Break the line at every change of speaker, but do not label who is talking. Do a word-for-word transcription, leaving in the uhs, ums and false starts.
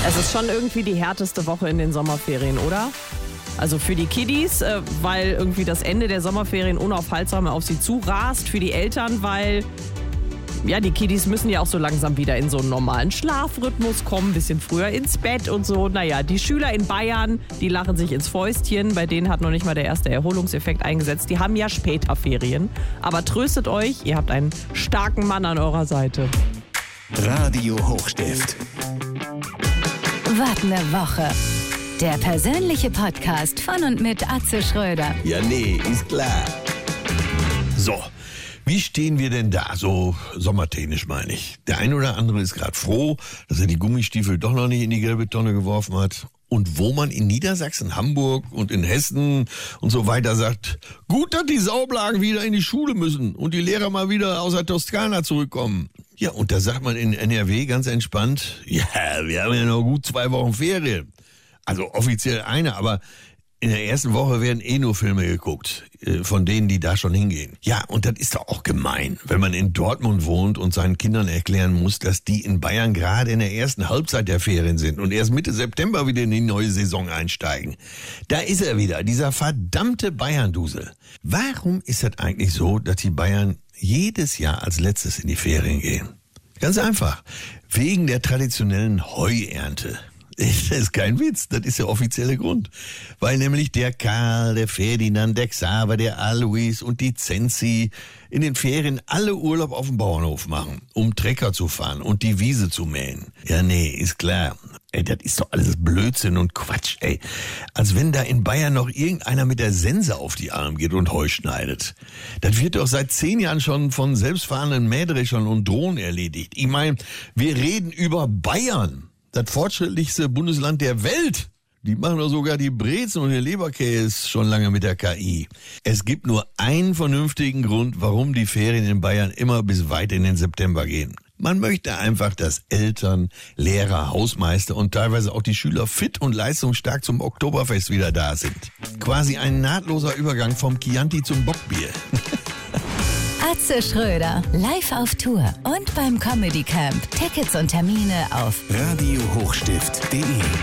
Es ist schon irgendwie die härteste Woche in den Sommerferien, oder? Also für die Kiddies, äh, weil irgendwie das Ende der Sommerferien unaufhaltsam auf sie zurast. Für die Eltern, weil ja, die Kiddies müssen ja auch so langsam wieder in so einen normalen Schlafrhythmus kommen, ein bisschen früher ins Bett und so. Naja, die Schüler in Bayern, die lachen sich ins Fäustchen. Bei denen hat noch nicht mal der erste Erholungseffekt eingesetzt. Die haben ja später Ferien. Aber tröstet euch, ihr habt einen starken Mann an eurer Seite.
Radio Hochstift.
Was ne Woche. Der persönliche Podcast von und mit Atze Schröder.
Ja, nee, ist klar.
So, wie stehen wir denn da, so sommertechnisch meine ich? Der eine oder andere ist gerade froh, dass er die Gummistiefel doch noch nicht in die gelbe Tonne geworfen hat. Und wo man in Niedersachsen, Hamburg und in Hessen und so weiter sagt, gut, dass die Saublagen wieder in die Schule müssen und die Lehrer mal wieder aus der Toskana zurückkommen. Ja, und da sagt man in N R W ganz entspannt, ja, wir haben ja noch gut zwei Wochen Ferien. Also offiziell eine, aber in der ersten Woche werden eh nur Filme geguckt, von denen, die da schon hingehen. Ja, und das ist doch auch gemein, wenn man in Dortmund wohnt und seinen Kindern erklären muss, dass die in Bayern gerade in der ersten Halbzeit der Ferien sind und erst Mitte September wieder in die neue Saison einsteigen. Da ist er wieder, dieser verdammte Bayern-Dusel. Warum ist das eigentlich so, dass die Bayern jedes Jahr als letztes in die Ferien gehen? Ganz einfach, wegen der traditionellen Heuernte. Das ist kein Witz, das ist der offizielle Grund. Weil nämlich der Karl, der Ferdinand, der Xaver, der Alois und die Zenzi in den Ferien alle Urlaub auf dem Bauernhof machen, um Trecker zu fahren und die Wiese zu mähen. Ja, nee, ist klar. Ey, das ist doch alles Blödsinn und Quatsch, ey. Als wenn da in Bayern noch irgendeiner mit der Sense auf die Arme geht und Heu schneidet. Das wird doch seit zehn Jahren schon von selbstfahrenden Mähdreschern und Drohnen erledigt. Ich meine, wir reden über Bayern. Das fortschrittlichste Bundesland der Welt. Die machen doch sogar die Brezen und den Leberkäse schon lange mit der K I. Es gibt nur einen vernünftigen Grund, warum die Ferien in Bayern immer bis weit in den September gehen. Man möchte einfach, dass Eltern, Lehrer, Hausmeister und teilweise auch die Schüler fit und leistungsstark zum Oktoberfest wieder da sind. Quasi ein nahtloser Übergang vom Chianti zum Bockbier.
Atze Schröder, live auf Tour und beim Comedy Camp. Tickets und Termine auf
Radio Hochstift punkt de